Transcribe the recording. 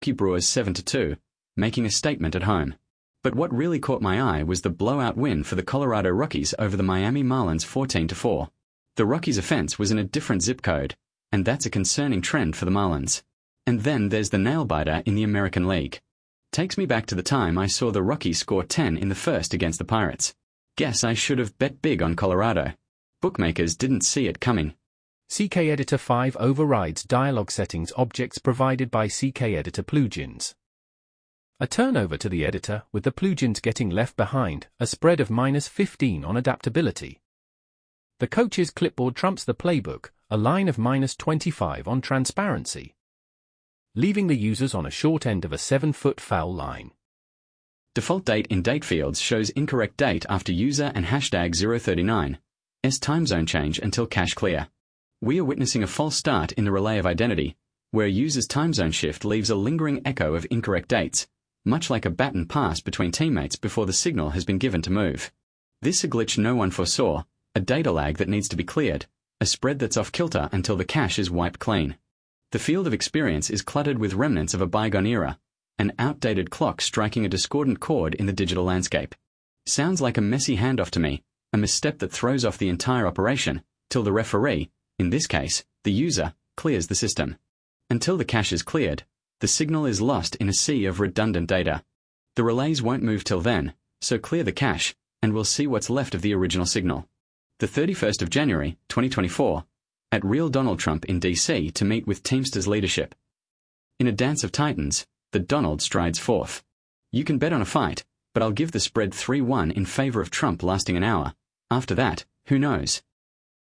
Milwaukee Brewers 7-2, making a statement at home. But what really caught my eye was the blowout win for the Colorado Rockies over the Miami Marlins 14-4. The Rockies' offense was in a different zip code, and that's a concerning trend for the Marlins. And then there's the nail-biter in the American League. Takes me back to the time I saw the Rockies score 10 in the first against the Pirates. Guess I should have bet big on Colorado. Bookmakers didn't see it coming. CK Editor 5 overrides dialog settings objects provided by CK Editor plugins. A turnover to the editor with the plugins getting left behind, a spread of -15 on adaptability. The coach's clipboard trumps the playbook, a line of -25 on transparency, leaving the users on a short end of a 7-foot foul line. Default date in date fields shows incorrect date after user and hashtag 039. Time zone change until cache clear. We are witnessing a false start in the relay of identity, where a user's time zone shift leaves a lingering echo of incorrect dates, much like a baton pass between teammates before the signal has been given to move. This is a glitch no one foresaw, a data lag that needs to be cleared, a spread that's off kilter until the cache is wiped clean. The field of experience is cluttered with remnants of a bygone era, an outdated clock striking a discordant chord in the digital landscape. Sounds like a messy handoff to me, a misstep that throws off the entire operation, till the referee, in this case, the user, clears the system. Until the cache is cleared, the signal is lost in a sea of redundant data. The relays won't move till then, so clear the cache, and we'll see what's left of the original signal. The 31st of January, 2024, at Real Donald Trump in DC to meet with Teamsters leadership. In a dance of titans, the Donald strides forth. You can bet on a fight, but I'll give the spread 3-1 in favor of Trump lasting an hour. After that, who knows?